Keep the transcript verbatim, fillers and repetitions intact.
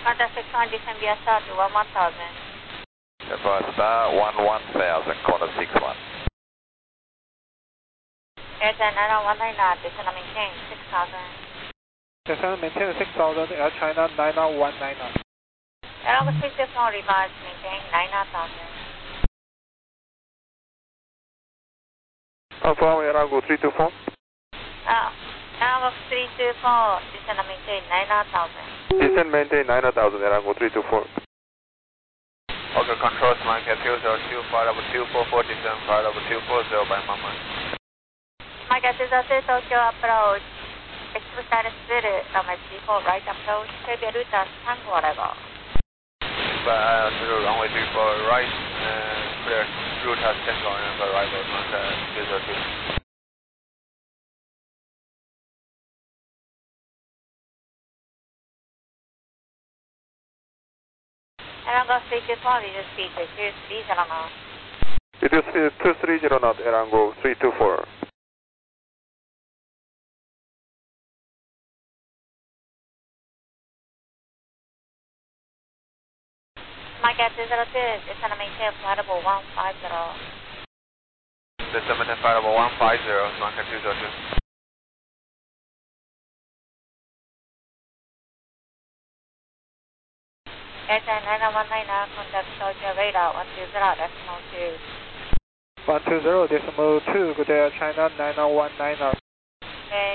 Contact six one, descend via start to one one thousand. Depart star one one thousand, corner six one. Airline nine nine one nine nine, descend and maintain six thousand. Descend and maintain six thousand, Air China nine nine one nine nine. Airline three two four, revised, maintain nine nine thousand. Alpha, Airline three two four. Uh, Airline three two four, descend and maintain nine nine thousand. Descend maintain nine thousand, Airline three two four. Okay, control Mike at two zero two, flight level two four four, descend flight level two four zero by Mama. Mike at two zero two, Tokyo approach. Express status zero, runway three four, right approach. Heavy route as Tango level. Uh, through runway three four, right, uh, clear route has Tango and arrival, Mike at two zero two. Airline three two four, reduce speed to two three zero knots. Reduce speed two three zero knot, Airline three two four. Mike at two zero two, descend and maintain flight level one five zero. Descend maintain flight level one five zero, Mike at two zero two. Airline nine nine one nine nine, contact Tokyo radar one two zero decimal two. one two zero decimal two, good day, Air China nine nine one nine nine.